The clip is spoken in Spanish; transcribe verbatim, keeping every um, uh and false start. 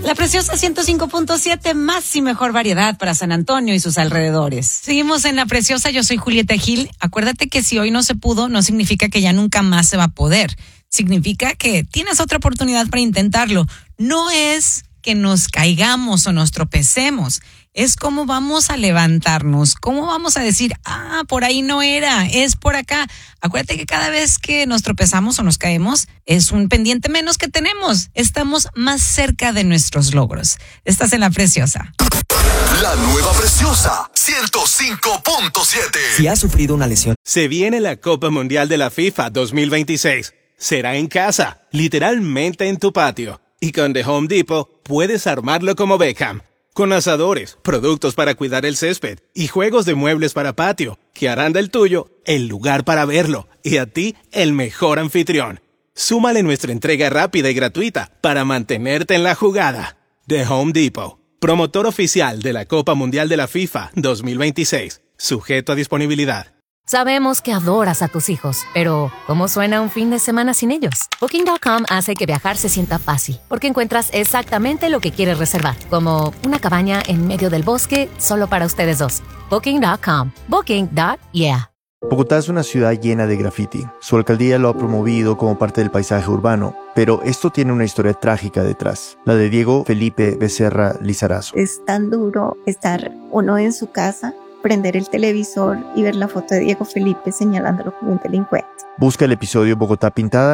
La Preciosa ciento cinco punto siete, más y mejor variedad para San Antonio y sus alrededores. Seguimos en La Preciosa, yo soy Julieta Gil. Acuérdate que si hoy no se pudo, no significa que ya nunca más se va a poder. Significa que tienes otra oportunidad para intentarlo. No es que nos caigamos o nos tropecemos. Es cómo vamos a levantarnos, cómo vamos a decir, ah, por ahí no era, es por acá. Acuérdate que cada vez que nos tropezamos o nos caemos, es un pendiente menos que tenemos. Estamos más cerca de nuestros logros. Estás en La Preciosa. La nueva Preciosa, ciento cinco punto siete. Si has sufrido una lesión. Se viene la Copa Mundial de la FIFA dos mil veintiséis. Será en casa, literalmente en tu patio. Y con The Home Depot puedes armarlo como Beckham. Con asadores, productos para cuidar el césped y juegos de muebles para patio, que harán del tuyo el lugar para verlo y a ti el mejor anfitrión. Súmale nuestra entrega rápida y gratuita para mantenerte en la jugada. The Home Depot, promotor oficial de la Copa Mundial de la FIFA dos mil veintiséis, sujeto a disponibilidad. Sabemos que adoras a tus hijos, pero ¿cómo suena un fin de semana sin ellos? Booking punto com hace que viajar se sienta fácil, porque encuentras exactamente lo que quieres reservar, como una cabaña en medio del bosque solo para ustedes dos. Booking punto com. Booking. Yeah. Bogotá es una ciudad llena de graffiti. Su alcaldía lo ha promovido como parte del paisaje urbano, pero esto tiene una historia trágica detrás, la de Diego Felipe Becerra Lizarazo. Es tan duro estar uno en su casa, prender el televisor y ver la foto de Diego Felipe señalándolo como un delincuente. Busca el episodio Bogotá Pintada